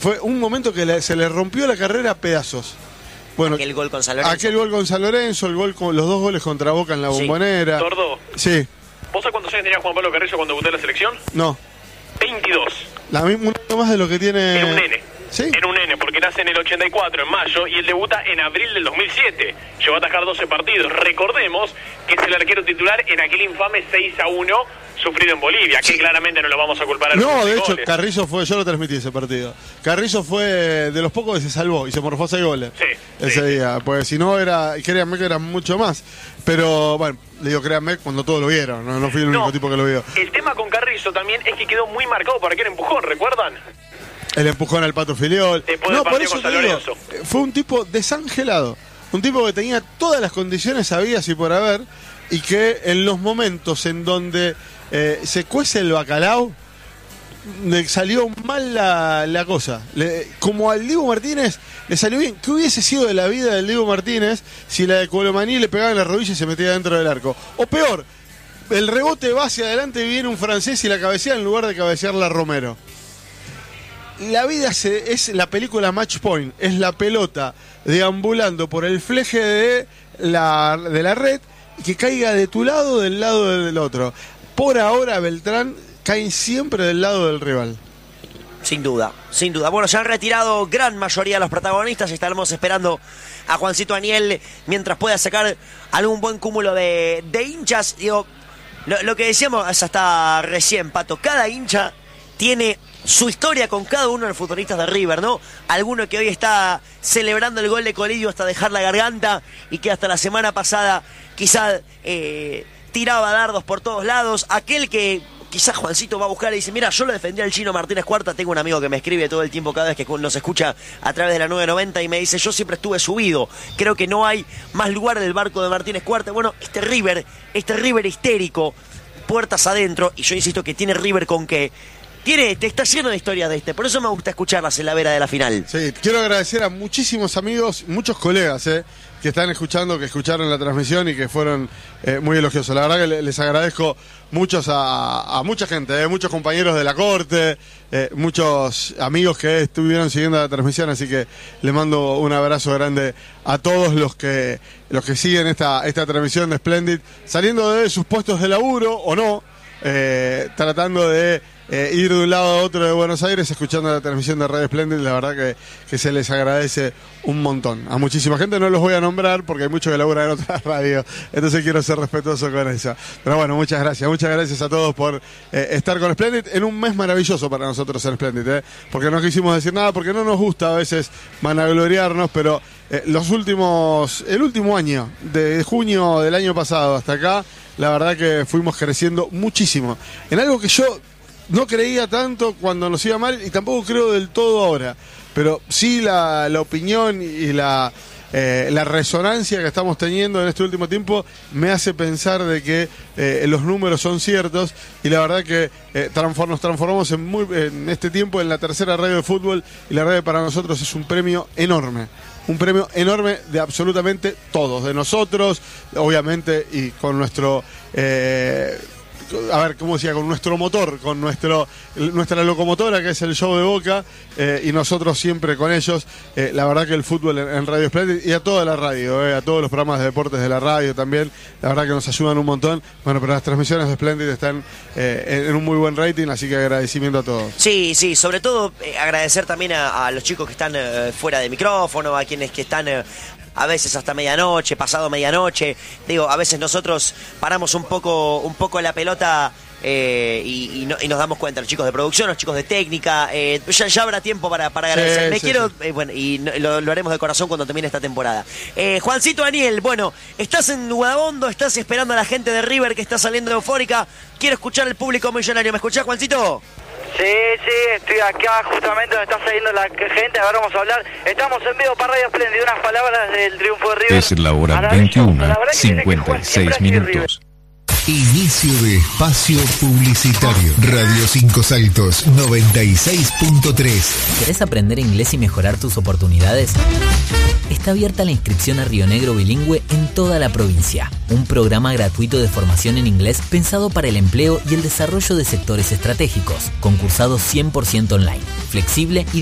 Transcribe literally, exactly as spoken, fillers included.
fue un momento que le, se le rompió la carrera a pedazos. Bueno, aquel gol con San Lorenzo. Aquel gol con San Lorenzo, el gol con los dos goles contra Boca en la Bombonera. Sí. Tordo. Sí. ¿Vos sabés cuántos años tenía Juan Pablo Carrillo cuando debutó en la selección? No. veintidós. La misma, uno más de lo que tiene... Era un nene. ¿Sí? Era un nene, porque nace en el ochenta y cuatro, en mayo, y él debuta en abril del dos mil siete. Llegó a atajar doce partidos. Recordemos que es el arquero titular en aquel infame seis a uno sufrido en Bolivia, que sí. Claramente no lo vamos a culpar a los No, de hecho, goles. Carrillo fue, yo lo transmití ese partido. Carrillo fue de los pocos que se salvó y se morfó seis goles sí, ese sí. día. Pues si no era, créanme que era mucho más. Pero bueno, le digo créanme cuando todos lo vieron, no, no fui el único no, tipo que lo vio. El tema con Carrillo también es que quedó muy marcado por aquel empujón, ¿recuerdan? El empujón al Pato Filiol. Después no, del por eso con te digo, fue un tipo desangelado. Un tipo que tenía todas las condiciones habidas y por haber, y que en los momentos en donde eh, se cuece el bacalao, le salió mal la, la cosa. Le, como al Dibu Martínez le salió bien. ¿Qué hubiese sido de la vida del Dibu Martínez si la de Colomaní le pegaba en la rodilla y se metía dentro del arco? O peor, el rebote va hacia adelante y viene un francés y la cabecea en lugar de cabecearla Romero. La vida se, es la película Match Point, es la pelota deambulando por el fleje de la, de la red, que caiga de tu lado o del lado del otro. Por ahora Beltrán cae siempre del lado del rival. Sin duda, sin duda. Bueno, se han retirado gran mayoría de los protagonistas. Estaremos esperando a Juancito Aniel mientras pueda sacar algún buen cúmulo de, de hinchas. Digo, lo, lo que decíamos hasta recién, Pato, cada hincha tiene su historia con cada uno de los futbolistas de River, ¿no? Alguno que hoy está celebrando el gol de Colidio hasta dejar la garganta y que hasta la semana pasada quizás eh, tiraba dardos por todos lados. Aquel que quizás Juancito va a buscar y dice, mira, yo lo defendí al Chino Martínez Cuarta. Tengo un amigo que me escribe todo el tiempo cada vez que nos escucha a través de la nueve noventa y me dice, yo siempre estuve subido, creo que no hay más lugar del barco de Martínez Cuarta. Bueno, este River, este River histérico, puertas adentro, y yo insisto que tiene River con qué. Tiene, te está lleno de historias de este, por eso me gusta escucharlas en la vera de la final. Sí, quiero agradecer a muchísimos amigos, muchos colegas, eh, que están escuchando, que escucharon la transmisión y que fueron eh, muy elogiosos. La verdad que les agradezco muchos a, a mucha gente, eh, muchos compañeros de la corte, eh, muchos amigos que estuvieron siguiendo la transmisión, así que les mando un abrazo grande a todos los que los que siguen esta, esta transmisión de Splendid, saliendo de sus puestos de laburo o no, eh, tratando de Eh, ir de un lado a otro de Buenos Aires escuchando la transmisión de Radio Splendid. La verdad que, que se les agradece un montón. A muchísima gente no los voy a nombrar porque hay muchos que laburan en otras radios, entonces quiero ser respetuoso con eso. Pero bueno, muchas gracias, muchas gracias a todos por eh, estar con Splendid en un mes maravilloso para nosotros en Splendid, eh, porque no quisimos decir nada, porque no nos gusta a veces vanagloriarnos, pero eh, los últimos, el último año, de junio del año pasado hasta acá, la verdad que fuimos creciendo muchísimo en algo que yo no creía tanto cuando nos iba mal y tampoco creo del todo ahora, pero sí la, la opinión y la, eh, la resonancia que estamos teniendo en este último tiempo me hace pensar de que eh, los números son ciertos, y la verdad que eh, transform, nos transformamos en, muy, en este tiempo en la tercera radio de fútbol, y la radio para nosotros es un premio enorme. Un premio enorme de absolutamente todos, de nosotros, obviamente, y con nuestro... Eh, a ver, ¿cómo decía? Con nuestro motor, con nuestro nuestra locomotora, que es el show de Boca, eh, y nosotros siempre con ellos. Eh, la verdad que el fútbol en, en Radio Splendid, y a toda la radio, eh, a todos los programas de deportes de la radio también, la verdad que nos ayudan un montón. Bueno, pero las transmisiones de Splendid están eh, en, en un muy buen rating, así que agradecimiento a todos. Sí, sí, sobre todo eh, agradecer también a, a los chicos que están eh, fuera de micrófono, a quienes que están... Eh, a veces hasta medianoche, pasado medianoche. Digo, a veces nosotros paramos un poco un poco la pelota eh, y, y, no, y nos damos cuenta, los chicos de producción, los chicos de técnica. Eh, ya, ya habrá tiempo para, para agradecer. Sí, Me sí, quiero, sí. Eh, bueno, y no, lo, lo haremos de corazón cuando termine esta temporada. Eh, Juancito Aniel, bueno, estás en Guadabondo, estás esperando a la gente de River que está saliendo eufórica. Quiero escuchar al público millonario. ¿Me escuchás, Juancito? Sí, sí, estoy acá justamente donde está saliendo la gente. A ver, vamos a hablar. Estamos en vivo para Radio Splendid. Unas palabras del triunfo de River. Es la hora veintiuno, cincuenta y seis minutos. Inicio de espacio publicitario. Radio Cinco Saltos noventa y seis punto tres. ¿Querés aprender inglés y mejorar tus oportunidades? Está abierta la inscripción a Río Negro Bilingüe en toda la provincia. Un programa gratuito de formación en inglés pensado para el empleo y el desarrollo de sectores estratégicos. Concursado cien por ciento online, flexible y